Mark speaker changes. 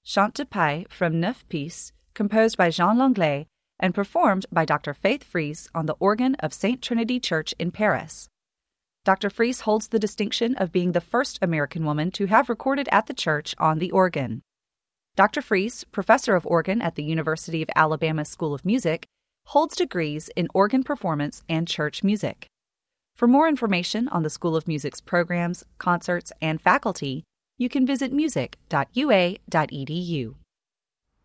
Speaker 1: Chant de Paix from Neuf Piece, composed by Jean Langlais and performed by Dr. Faith Fries on the organ of St. Trinity Church in Paris. Dr. Fries holds the distinction of being the first American woman to have recorded at the church on the organ. Dr. Fries, professor of organ at the University of Alabama School of Music, holds degrees in organ performance and church music. For more information on the School of Music's programs, concerts, and faculty, you can visit music.ua.edu.